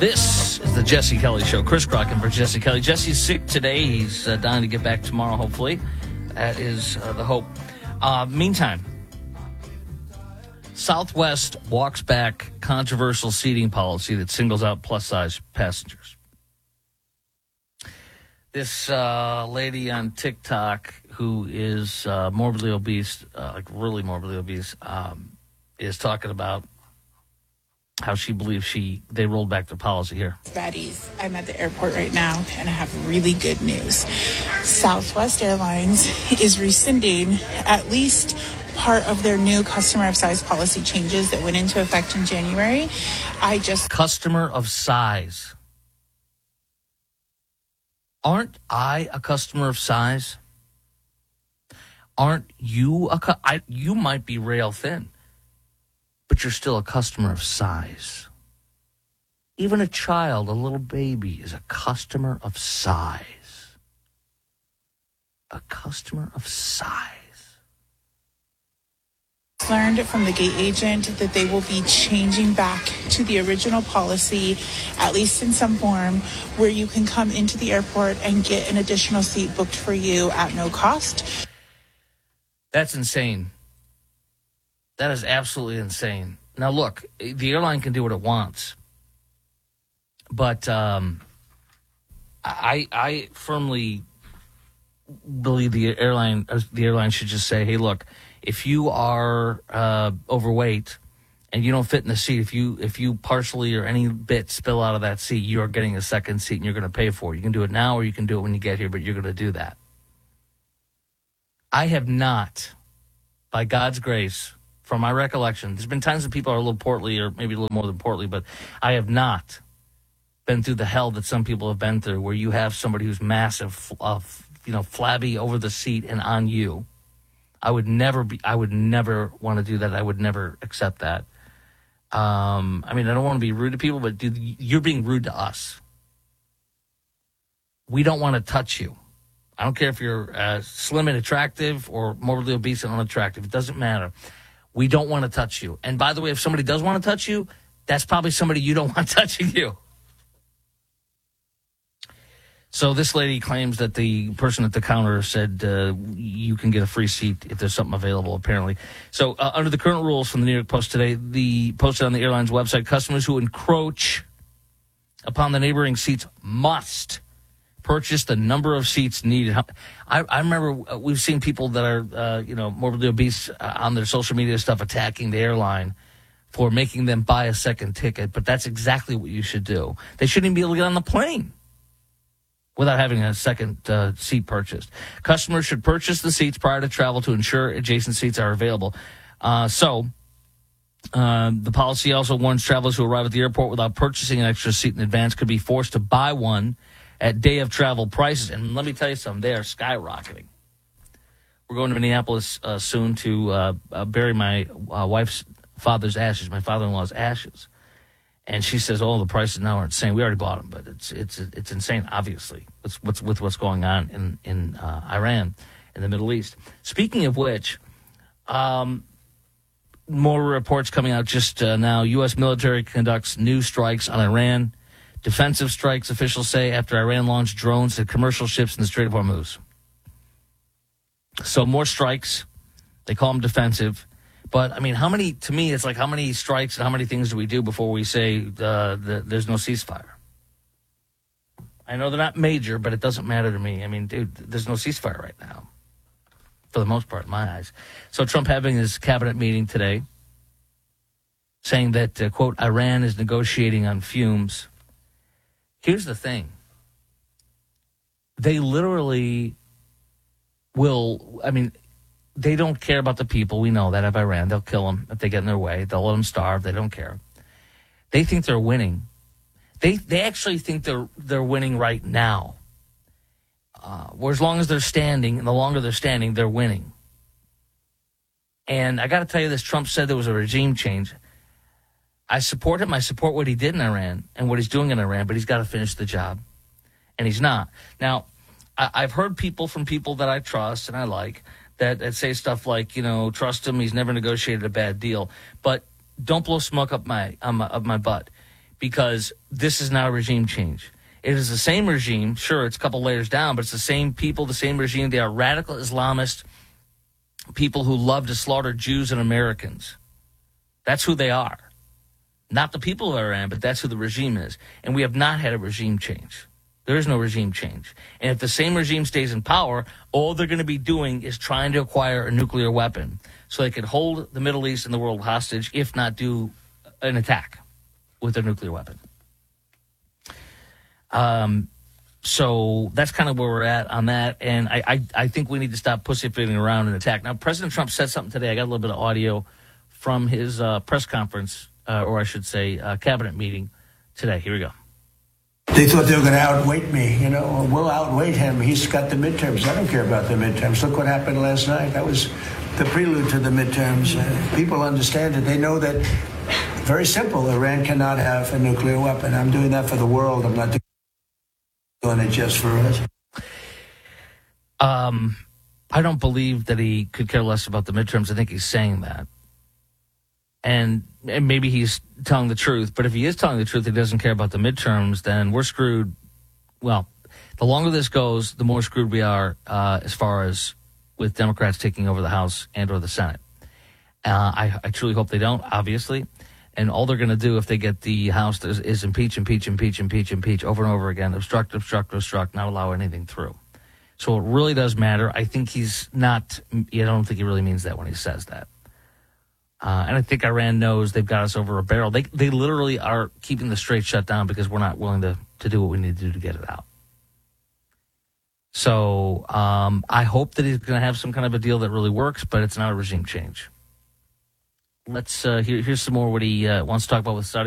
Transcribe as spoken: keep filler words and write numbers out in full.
This is the Jesse Kelly Show. Chris Crocken for Jesse Kelly. Jesse's sick today. He's uh, dying to get back tomorrow, hopefully. That is uh, the hope. Uh, meantime, Southwest walks back controversial seating policy that singles out plus-size passengers. This uh, lady on TikTok who is uh, morbidly obese, uh, like really morbidly obese, um, is talking about how she believes she they rolled back the policy here. Baddies, I'm at the airport right now, and I have really good news. Southwest Airlines is rescinding at least part of their new customer of size policy changes that went into effect in January. I just... Customer of size. Aren't I a customer of size? Aren't you a... Cu- I, you might be rail thin, but you're still a customer of size. Even a child, a little baby, is a customer of size. A customer of size. Learned from the gate agent that they will be changing back to the original policy, at least in some form, where you can come into the airport and get an additional seat booked for you at no cost. That's insane. That is absolutely insane. Now, look, the airline can do what it wants, but um, I, I firmly believe the airline, the airline should just say, "Hey, look, if you are uh, overweight and you don't fit in the seat, if you if you partially or any bit spill out of that seat, you are getting a second seat and you're going to pay for it. You can do it now or you can do it when you get here, but you're going to do that." I have not, by God's grace, from my recollection, there's been times that people are a little portly or maybe a little more than portly, but I have not been through the hell that some people have been through where you have somebody who's massive, uh, you know, flabby over the seat and on you. I would never be, I would never want to do that. I would never accept that. Um, I mean, I don't want to be rude to people, but dude, you're being rude to us. We don't want to touch you. I don't care if you're uh, slim and attractive or morbidly obese and unattractive. It doesn't matter. We don't want to touch you. And by the way, if somebody does want to touch you, that's probably somebody you don't want touching you. So this lady claims that the person at the counter said uh, you can get a free seat if there's something available, apparently. So uh, under the current rules from the New York Post today, the posted on the airline's website, customers who encroach upon the neighboring seats must purchase the number of seats needed. I, I remember we've seen people that are, uh, you know, morbidly obese uh, on their social media stuff attacking the airline for making them buy a second ticket, but that's exactly what you should do. They shouldn't even be able to get on the plane without having a second uh, seat purchased. Customers should purchase the seats prior to travel to ensure adjacent seats are available. Uh, so uh, the policy also warns travelers who arrive at the airport without purchasing an extra seat in advance could be forced to buy one at day of travel prices. And let me tell you something, they are skyrocketing. We're going to Minneapolis uh, soon to uh, uh, bury my uh, wife's father's ashes, my father-in-law's ashes. And she says, "Oh, the prices now are insane." We already bought them, but it's it's it's insane. Obviously, with what's with what's going on in in uh, Iran, in the Middle East. Speaking of which, um, more reports coming out just uh, now. U S military conducts new strikes on Iran. Defensive strikes, officials say, after Iran launched drones at commercial ships in the Strait of Hormuz. So more strikes. They call them defensive. But, I mean, how many, to me, it's like how many strikes and how many things do we do before we say uh, the, there's no ceasefire? I know they're not major, but it doesn't matter to me. I mean, dude, there's no ceasefire right now, for the most part, in my eyes. So Trump having his cabinet meeting today, saying that, uh, quote, Iran is negotiating on fumes. Here's the thing. They literally will, I mean, they don't care about the people. We know that of Iran. They'll kill them if they get in their way. They'll let them starve. They don't care. They think they're winning. They they actually think they're they're winning right now. Uh, where as long as they're standing, and the longer they're standing, they're winning. And I got to tell you this, Trump said there was a regime change. I support him. I support what he did in Iran and what he's doing in Iran, but he's got to finish the job. And he's not. Now, I, I've heard people from people that I trust and I like that, that say stuff like, you know, trust him. He's never negotiated a bad deal. But don't blow smoke up my, um, up my butt. because this is not a regime change. It is the same regime. Sure, it's a couple layers down, but it's the same people, the same regime. They are radical Islamist people who love to slaughter Jews and Americans. That's who they are. Not the people of Iran, but that's who the regime is. And we have not had a regime change. There is no regime change. And if the same regime stays in power, all they're going to be doing is trying to acquire a nuclear weapon so they can hold the Middle East and the world hostage, if not do an attack with a nuclear weapon. Um, so that's kind of where we're at on that. And I, I, I think we need to stop pussyfooting around and attack. Now, President Trump said something today. I got a little bit of audio from his uh, press conference, uh, or I should say uh, cabinet meeting today. Here we go. They thought they were going to outweight me, you know, or we'll outweight him. He's got the midterms. I don't care about the midterms. Look what happened last night. That was the prelude to the midterms. Uh, people understand it. They know that, very simple, Iran cannot have a nuclear weapon. I'm doing that for the world. I'm not doing it just for us. Um, I don't believe that he could care less about the midterms. I think he's saying that. And, and maybe he's telling the truth. But if he is telling the truth, he doesn't care about the midterms, then we're screwed. Well, the longer this goes, the more screwed we are uh, as far as with Democrats taking over the House and or the Senate. Uh, I, I truly hope they don't, obviously. And all they're going to do if they get the House is, is impeach, impeach, impeach, impeach, impeach over and over again, obstruct, obstruct, obstruct, not allow anything through. So it really does matter. I think he's not, I don't think he really means that when he says that. Uh, and I think Iran knows they've got us over a barrel. They they literally are keeping the Strait shut down because we're not willing to, to do what we need to do to get it out. So um, I hope that he's going to have some kind of a deal that really works, but it's not a regime change. Let's uh, here, here's some more what he uh, wants to talk about with Saudi.